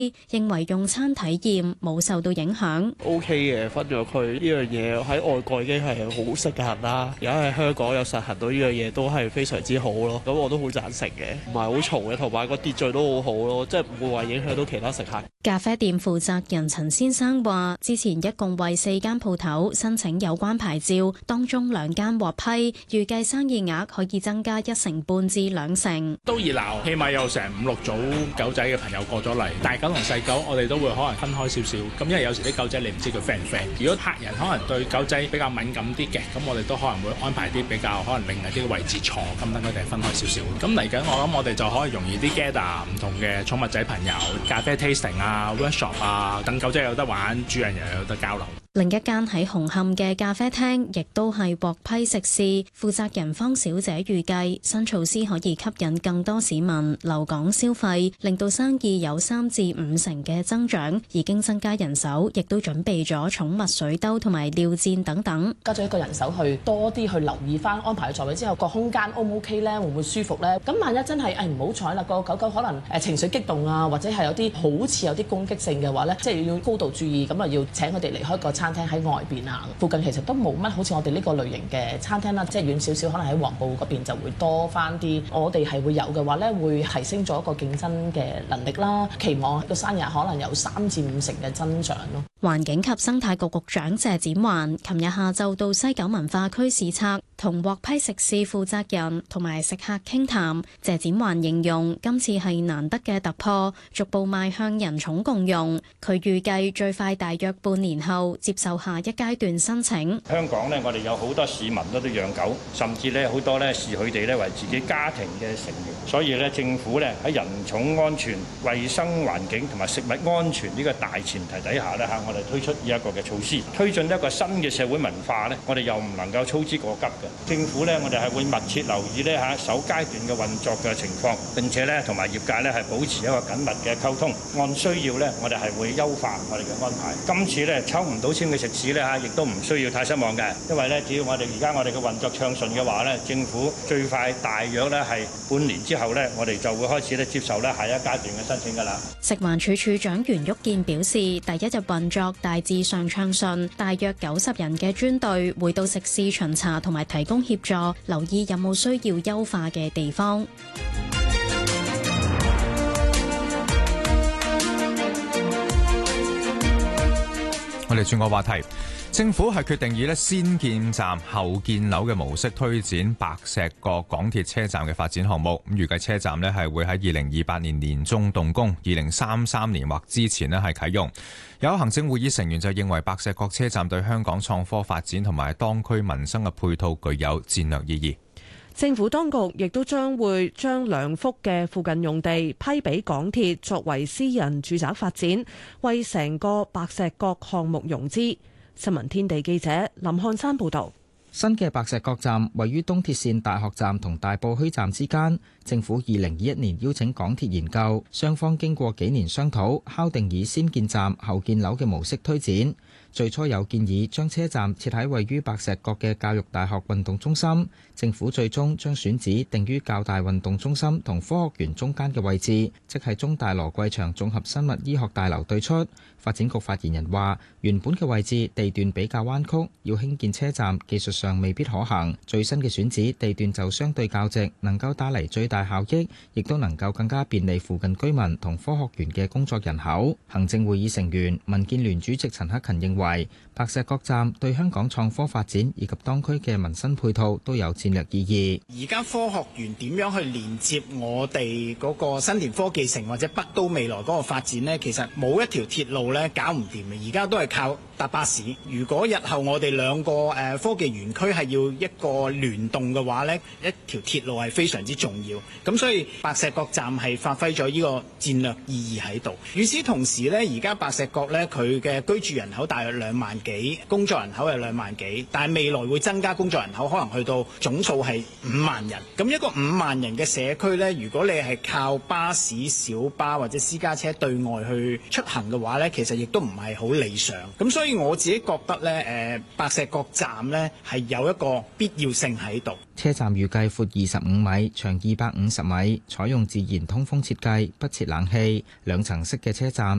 認為用餐體驗冇受到影響。 OK 嘅，分咗區呢樣嘢喺外國已經係好實行啦，而家喺香港又實行到呢樣嘢都係非常之好咯。咁我都好贊成嘅，唔係好嘈嘅，同埋個秩序都好好咯，即係唔會話影響到其他食客。 咖啡店負責人陳先生話：之前一共為4間鋪頭申請有關牌照，當中2間獲批，預計生意額可以增加1.5%至2成。 都熱鬧，起碼有成5-6組狗仔嘅朋友過咗嚟，大狗同細狗我哋都會可能分開少少。咁因為有時啲狗仔你唔知佢 friend 唔 friend，如果客人可能對狗仔比較敏感啲嘅，咁我哋都可能會安排啲比較可能另外啲位置坐，咁等佢哋分開少少。咁嚟緊我諗我哋就可以容易啲 gather 唔同嘅寵物仔朋友，咖啡 tasting 啊、workshop 啊，等狗仔有得玩，主人又有得交流。 另一間喺紅磡嘅咖啡廳亦都係獲批食肆，負責人方小姐預計新措施可以吸引更多市民留港消費，令到生意有3至5成嘅增長。已經增加人手，亦都準備咗寵物水兜同埋尿墊等等。 加咗一個人手去多啲去留意翻安排嘅座位之後，個空間 O 唔 OK 咧，會唔會舒服咧？咁萬一真係唔好彩啦，個狗狗可能情緒激動啊，或者係有啲好似有啲攻擊性嘅話咧，即係要高度注意，咁啊要請佢哋離開個餐廳喺外邊啊，附近其實都冇乜好似我哋呢個類型嘅餐廳啦，即係遠少少，可能喺黃埔嗰邊就會多翻啲。我哋係會有嘅話咧，會提升咗一個競爭嘅能力啦。期望個生意可能有3至5成嘅增長咯。 環境及生態局局長謝展寰琴日下晝到西九文化區視察，同獲批食肆負責人同埋食客傾談。謝展寰形容今次係難得嘅突破，逐步邁向人寵共融。佢預計最快大約半年後接受下一階段申請。 香港呢，我哋有好多市民都養狗，甚至呢好多呢視佢哋呢為自己家庭嘅成員。所以呢，政府呢喺人寵安全、衛生環境同埋食物安全呢個大前提底下呢，我哋推出呢一個嘅措施，推進一個新嘅社會文化呢，我哋又唔能夠操之過急嘅。政府呢，我哋係會密切留意呢首階段嘅運作嘅情況，並且呢同埋業界呢係保持一個緊密嘅溝通，按需要呢，我哋係會優化我哋嘅安排。今次呢抽唔到籤嘅食肆呢，亦都唔需要太失望嘅，因為呢只要我哋嘅運作暢順嘅話呢，政府最快大約呢係半年之後呢，我哋就會開始呢接受呢下一階段嘅申請㗎啦。 食環署署長袁旭健表示，第一日運作大致上暢順，大約90人嘅專隊會到食肆巡查同埋提供協助，留意有冇需要優化嘅地方。 我哋轉個話題，政府係決定以先建站後建樓嘅模式推展白石角港鐵車站嘅發展項目。預計車站係會喺2028年年中動工，2033年或之前係啟用。有行政會議成員就認為白石角車站對香港創科發展同埋當區民生嘅配套具有戰略意義。 政府當局亦都將會將2幅嘅附近用地批俾港鐵作為私人住宅發展，為成個白石角項目融資。新聞天地記者林漢山報導。 新嘅白石角站位於東鐵線大學站同大埔墟站之間。政府2021年邀請港鐵研究，雙方經過幾年商討，敲定以先建站後建樓嘅模式推展。最初有建議將車站設喺位於白石角嘅教育大學運動中心，政府最終將選址定於較大運動中心同科學園中間嘅位置，即係中大羅桂祥綜合生物醫學大樓對出。發展局發言人話，原本嘅位置地段比較彎曲，要興建車站技術上未必可行。最新嘅選址地段就相對較直，能夠帶嚟最大效益，亦都能夠更加便利附近居民同科學園嘅工作人口。行政會議成員民建聯主席陳克勤認為，白石角站對香港創科發展以及當區嘅民生配套都有戰略意義。 而家科學園點樣去連接我哋嗰個新田科技城或者北都未來嗰個發展呢？其實冇一條鐵路咧搞唔掂嘅，而家都係靠搭巴士。如果日後我哋兩個科技園區係要一個聯動嘅話呢，一條鐵路係非常之重要。咁所以白石角站係發揮咗呢個戰略意義喺度。與此同時呢，而家白石角呢，佢嘅居住人口大約2萬幾，工作人口係2萬幾，但係未來會增加工作人口，可能去到總數係5萬人。咁一個5萬人嘅社區呢，如果你係靠巴士、小巴或者私家車對外去出行嘅話呢，其實亦都唔係好理想。咁所以我自己覺得呢，白石角站呢係有一個必要性喺度。 車站預計闊25米、長200 250米，採用自然通風設計，不設冷氣，兩層式嘅車站